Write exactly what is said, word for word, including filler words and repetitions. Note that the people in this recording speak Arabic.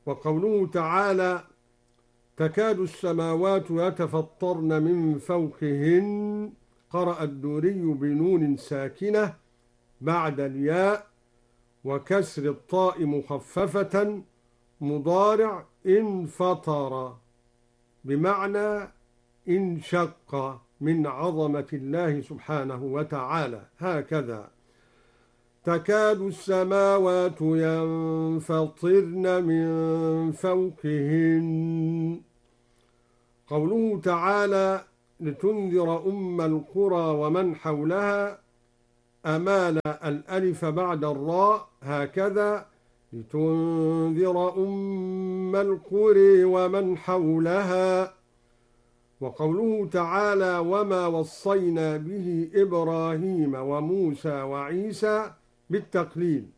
وقوله تعالى تكاد السماوات يتفطرن من فوقهن، قرأ الدوري بنون ساكنة بعد الياء وكسر الطاء مخففة، مضارع انفطر بمعنى انشق من عظمة الله سبحانه وتعالى. هكذا تكاد السماوات ينفطرن من فوقهن. قوله تعالى لتنذر أم القرى ومن حولها، أمال الألف بعد الراء هكذا لتنذر أم القرى ومن حولها. وقوله تعالى وما وصينا به إبراهيم وموسى وعيسى بالتقليل.